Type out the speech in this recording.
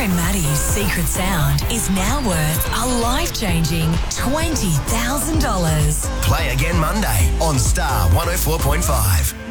and Maddie's secret sound is now worth a life-changing $20,000. Play again Monday on Star 104.5.